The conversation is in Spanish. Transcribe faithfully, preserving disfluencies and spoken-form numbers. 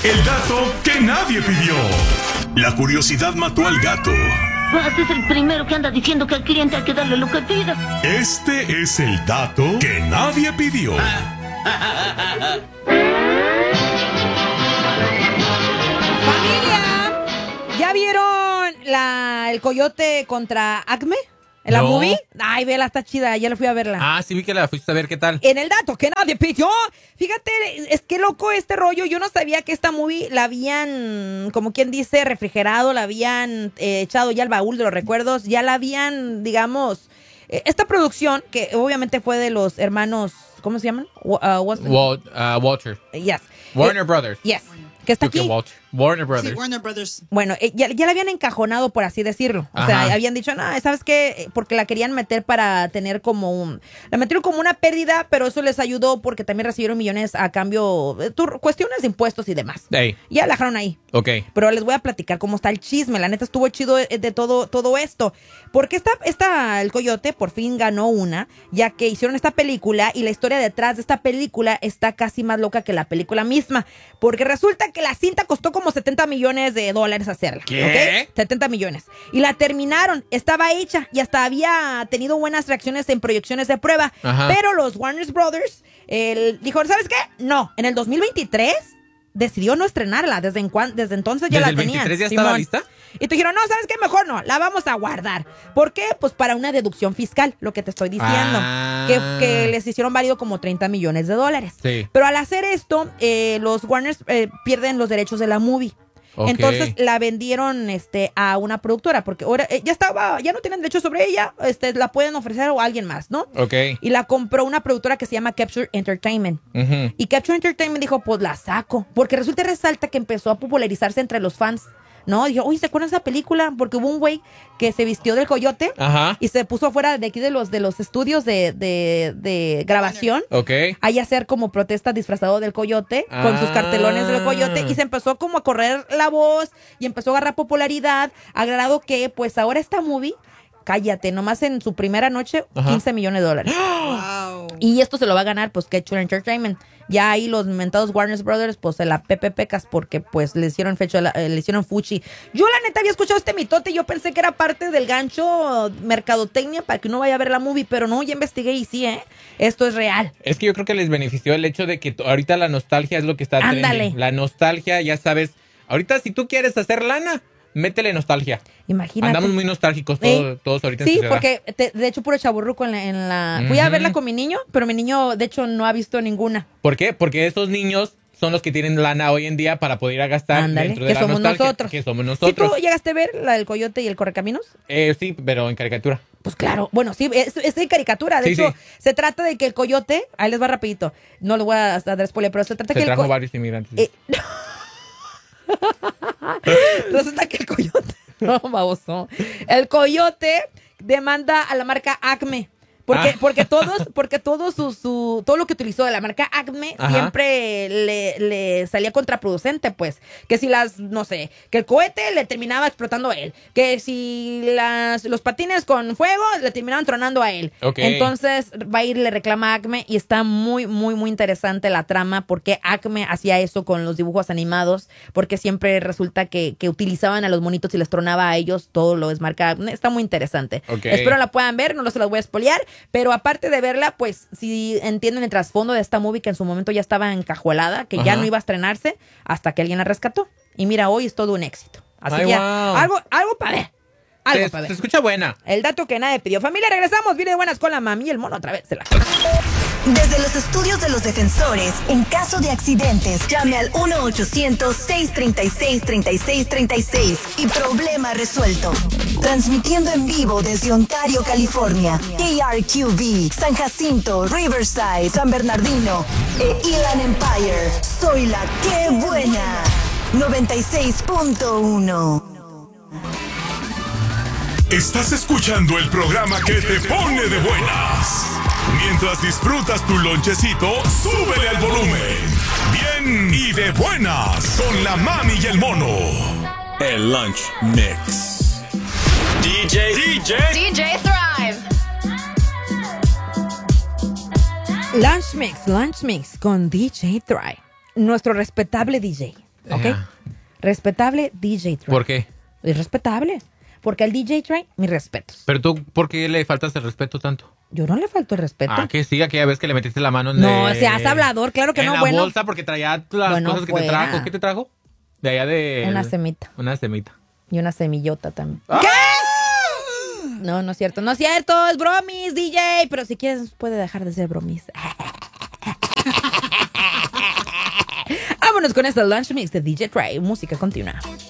El dato que nadie pidió. La curiosidad mató al gato. Este es el primero que anda diciendo que al cliente hay que darle lo que pida. Este es el dato que nadie pidió. ¡Familia! ¿Ya vieron la, el Coyote contra Acme? ¿En la No. movie? Ay, vela, está chida, ya la fui a verla. Ah, sí vi que la fuiste a ver, ¿qué tal? En el dato que nadie pidió. Fíjate, es que loco este rollo. Yo no sabía que esta movie la habían, como quien dice, refrigerado, la habían eh, echado ya al baúl de los recuerdos, ya la habían, digamos, eh, esta producción, que obviamente fue de los hermanos, ¿cómo se llaman? Wa- uh, what's the- Wal- uh, Walter. Yes. Warner Eh, Brothers. Yes. Que está Creo que aquí. Walter. Warner Brothers. Sí, Warner Brothers. Bueno, eh, ya, ya la habían encajonado, por así decirlo. O sea, Ajá. habían dicho, no, ¿sabes qué? Porque la querían meter para tener como un... La metieron como una pérdida, pero eso les ayudó porque también recibieron millones a cambio de tur- cuestiones de impuestos y demás. Ey, Ya la dejaron ahí. ok. Pero les voy a platicar cómo está el chisme. La neta estuvo chido de, de todo, todo esto. Porque esta, esta, el Coyote por fin ganó una, ya que hicieron esta película y la historia detrás de esta película está casi más loca que la película misma. Porque resulta que la cinta costó como setenta millones de dólares hacerla. ¿Qué? ¿Ok? setenta millones. Y la terminaron. Estaba hecha y hasta había tenido buenas reacciones en proyecciones de prueba. Ajá. Pero los Warner Brothers el, dijo, ¿sabes qué? No, en el dos mil veintitrés decidió no estrenarla. Desde, en cuan- desde entonces ya ¿Desde la el tenían. veintitrés ya estaba Simón. lista? Y te dijeron, no, ¿sabes qué? Mejor no, la vamos a guardar. ¿Por qué? Pues para una deducción fiscal, lo que te estoy diciendo. Ah. Que, que les hicieron válido como treinta millones de dólares. Sí. Pero al hacer esto, eh, los Warners eh, pierden los derechos de la movie. Ok. Entonces la vendieron este a una productora porque ahora eh, ya estaba, ya no tienen derecho sobre ella, este la pueden ofrecer a alguien más, ¿no? Ok. Y la compró una productora que se llama Capture Entertainment. Ujú. Y Capture Entertainment dijo, pues la saco. Porque resulta y resalta que empezó a popularizarse entre los fans. ¿No? Dijo, oye, ¿se acuerdan de esa película? Porque hubo un güey que se vistió del coyote Ajá. y se puso afuera de aquí de los, de los estudios de, de, de grabación. Ok. Ahí a hacer como protesta disfrazado del coyote, con sus Ah. cartelones del coyote, y se empezó como a correr la voz y empezó a agarrar popularidad, a grado que, pues ahora esta movie, cállate, nomás en su primera noche, Ajá. quince millones de dólares. Wow. Y esto se lo va a ganar, pues, Capture Entertainment. Ya ahí los mentados Warner Brothers, pues, se la pepe pecas porque, pues, le hicieron fecho, eh, le hicieron fuchi. Yo, la neta, había escuchado este mitote y yo pensé que era parte del gancho mercadotecnia para que uno vaya a ver la movie, pero no, ya investigué y sí, ¿eh? Esto es real. Es que yo creo que les benefició el hecho de que t- ahorita la nostalgia es lo que está Ándale. trending. La nostalgia, ya sabes. Ahorita si tú quieres hacer lana, métele nostalgia. Imagínate. Andamos muy nostálgicos todos, Ey. todos ahorita en Sí, sociedad. porque te- de hecho puro chaburruco en la, en la... Fui a Ujú. verla con mi niño, pero mi niño de hecho no ha visto ninguna. ¿Por qué? Porque esos niños son los que tienen lana hoy en día para poder ir a gastar Ándale, dentro de que la somos nostalgia, nosotros. que somos ¿Sí nosotros. tú llegaste a ver la del coyote y el correcaminos? Eh, sí, pero en caricatura. Pues claro, bueno, sí, es, es de caricatura. De Sí, hecho, sí. se trata de que el coyote, ahí les va rapidito, no les voy a dar spoiler, pero se trata Se que el trajo co- varios inmigrantes. eh, resulta que el coyote, no, baboso, el coyote demanda a la marca Acme. Porque, Ah. porque todos, porque todo su, su, todo lo que utilizó de la marca Acme Ajá. siempre le, le salía contraproducente, pues. Que si las, no sé, que el cohete le terminaba explotando a él. Que si las, los patines con fuego le terminaban tronando a él. Ok. Entonces va a ir, le reclama a Acme y está muy, muy, muy interesante la trama porque Acme hacía eso con los dibujos animados porque siempre resulta que, que utilizaban a los monitos y les tronaba a ellos. Todo lo es marca Acme. Está muy interesante. Ok. Espero la puedan ver, no se las voy a spoilear. Pero aparte de verla, pues si entienden el trasfondo de esta movie que en su momento ya estaba encajuelada, que ya Ajá. no iba a estrenarse hasta que alguien la rescató. Y mira, hoy es todo un éxito. Así Ay, que wow. algo, algo para ver. Algo Se, para se ver. escucha buena. El dato que nadie pidió. Familia, regresamos. Viene de buenas con la mami y el mono otra vez. Se la... Desde los estudios de los defensores, en caso de accidentes, llame al uno ochocientos, seiscientos treinta y seis, treinta y seis treinta y seis y problema resuelto. Transmitiendo en vivo desde Ontario, California, K R Q V, San Jacinto, Riverside, San Bernardino e Inland Empire. Soy la que buena. noventa y seis punto uno. Estás escuchando el programa que te pone de buenas. Mientras disfrutas tu lonchecito, súbele al volumen. Bien y de buenas con la mami y el mono. El Lunch Mix. D J, D J, D J Thrive. Lunch Mix, Lunch Mix con D J Thrive. Nuestro respetable D J. ¿ok? Ajá. Respetable D J Trey. ¿Por qué? Es respetable. Porque al D J Trey, mis respetos. Pero tú, ¿por qué le faltas el respeto tanto? Yo no le falto el respeto. Ah, que sí, aquella vez que le metiste la mano en No, de- seas hablador, claro que en no, la bueno. bolsa porque traía las Bueno, cosas que fuera. te trajo. ¿Qué te trajo? De allá de... Una semita. Una semita. Y una semillota también. ¡Ah! ¿Qué? No, no es cierto. No es cierto, es bromis, D J. Pero si quieres, puede dejar de ser bromis. Vámonos con este Lunch Mix de D J Trey. Música continua.